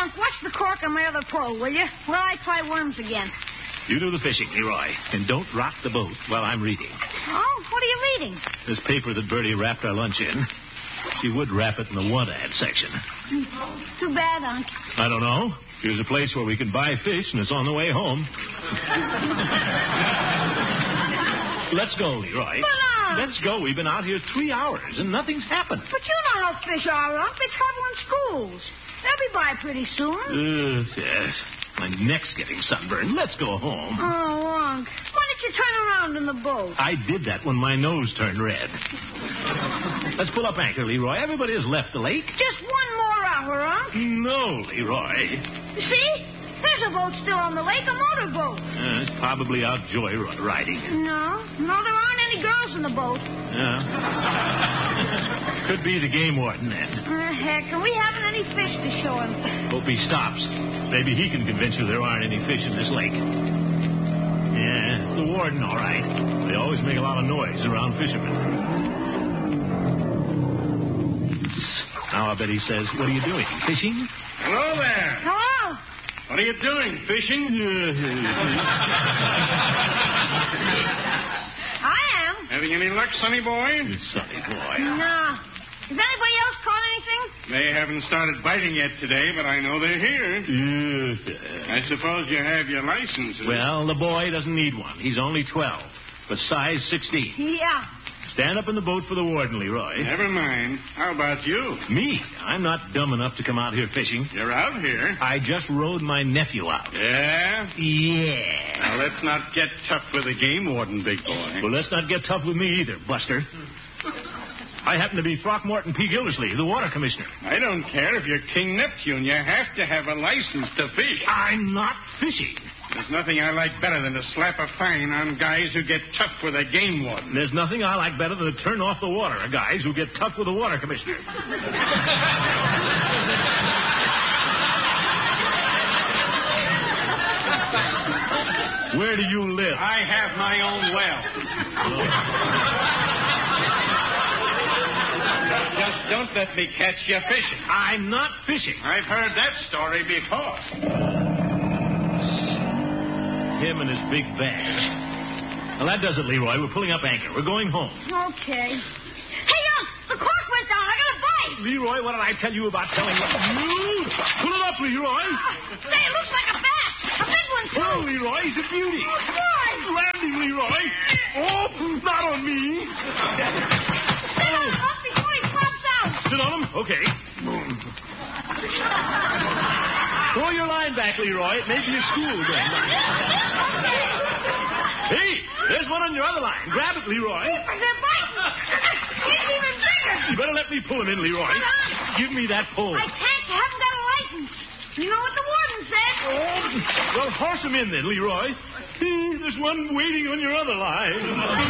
Unc, watch the cork on my other pole, will you? While I try worms again. You do the fishing, Leroy, and don't rock the boat while I'm reading. Oh, what are you reading? This paper that Bertie wrapped our lunch in. She would wrap it in the want ad section. Too bad, Unc. I don't know. Here's a place where we can buy fish, and it's on the way home. Let's go, Leroy. But, Let's go. We've been out here 3 hours, and nothing's happened. But you know how fish are, Unc. They travel in schools. They'll be by pretty soon. Yes. My neck's getting sunburned. Let's go home. Oh, Unc. Why didn't you turn around in the boat? I did that when my nose turned red. Let's pull up anchor, Leroy. Everybody has left the lake. Just one more hour, Unc. No, Leroy. See? There's a boat still on the lake, a motorboat. It's probably out joyriding. No, there aren't any girls in the boat. Could be the game warden, then. Heck, and we haven't any fish to show him. Hope he stops. Maybe he can convince you there aren't any fish in this lake. Yeah, it's the warden, all right. They always make a lot of noise around fishermen. Now I bet he says, what are you doing, fishing? Hello there. Hello. What are you doing, fishing? I am. Having any luck, sonny boy? Sonny boy. No. Has anybody else caught anything? They haven't started biting yet today, but I know they're here. I suppose you have your license. Well, the boy doesn't need one. He's only 12, but size 16. Yeah. Stand up in the boat for the warden, Leroy. Never mind. How about you? Me? I'm not dumb enough to come out here fishing. You're out here. I just rode my nephew out. Yeah? Yeah. Now, let's not get tough with the game warden, big boy. Well, let's not get tough with me either, Buster. I happen to be Throckmorton P. Gildersleeve, the water commissioner. I don't care if you're King Neptune. You have to have a license to fish. I'm not fishing. There's nothing I like better than to slap a fine on guys who get tough with a game warden. There's nothing I like better than to turn off the water of guys who get tough with the water commissioner. Where do you live? I have my own well. Just don't let me catch you fishing. I'm not fishing. I've heard that story before. Him and his big badge. Well, that does it, Leroy. We're pulling up anchor. We're going home. Okay. Hey, Unc! The cork went down. I got a bite. Leroy, what did I tell you about telling you? Pull it up, Leroy. Say, it looks like a bass. A big one, too. Oh, Leroy, he's a beauty. Oh, boy. Landing, Leroy. Oh, not on me. Sit on him, Unc, before he pops out. Sit on him? Okay. Throw your line back, Leroy. It may be a school game. Hey, there's one on your other line. Grab it, Leroy. They're biting. It's even bigger. You better let me pull him in, Leroy. Give me that pole. I can't. You haven't got a license. You know what the warden said. Oh, well, horse him in then, Leroy. There's one waiting on your other line.